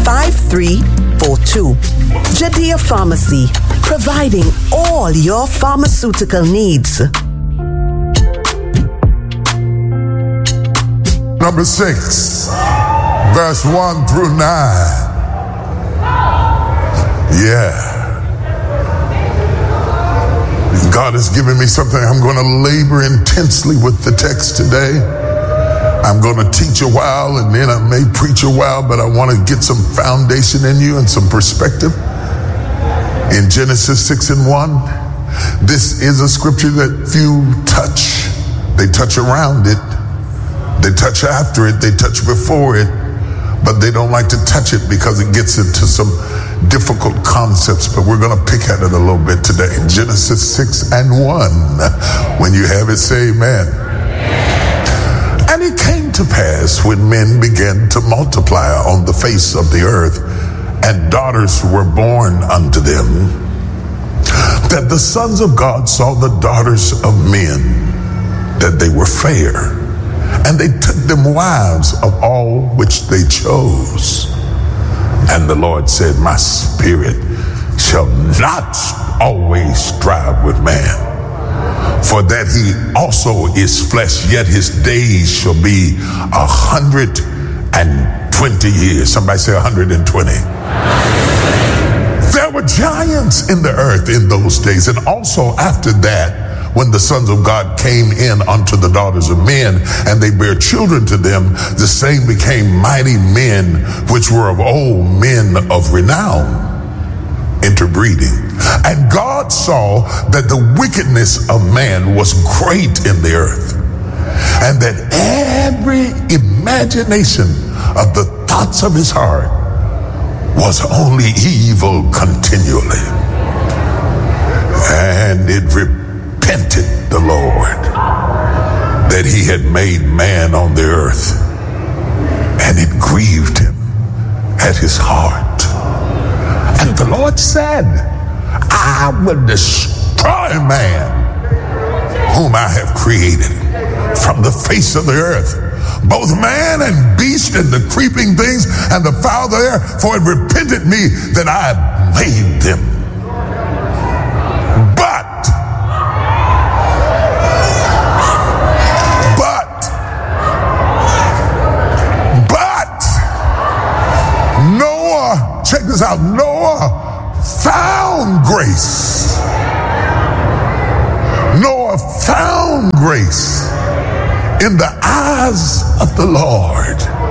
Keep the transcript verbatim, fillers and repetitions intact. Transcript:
five three four two. Jadea Pharmacy, providing all your pharmaceutical needs. Number six, verse one through nine. Yeah. God has given me something. I'm going to labor intensely with the text today. I'm going to teach a while and then I may preach a while, but I want to get some foundation in you and some perspective. In Genesis six and one, this is a scripture that few touch. They touch around it. They touch after it. They touch before it. But they don't like to touch it because it gets into some difficult concepts. But we're going to pick at it a little bit today. Genesis six and one. When you have it, say amen. And it came to pass when men began to multiply on the face of the earth, and daughters were born unto them, that the sons of God saw the daughters of men, that they were fair, and they took them wives of all which they chose. And the Lord said, my spirit shall not always strive with man, for that he also is flesh, yet his days shall be a hundred and twenty years. Somebody say a hundred and twenty. There were giants in the earth in those days, and also after that, when the sons of God came in unto the daughters of men, and they bare children to them, the same became mighty men, which were of old, men of renown, interbreeding. And God saw that the wickedness of man was great in the earth, and that every imagination of the thoughts of his heart was only evil continually. And it repented the Lord that he had made man on the earth, and it grieved him at his heart. And the Lord said, I will destroy man whom I have created from the face of the earth, both man and beast and the creeping things and the fowl of the air, for it repented me that I made them. But, but, but, Noah, check this out, Noah found grace. Noah found grace in the eyes of the Lord.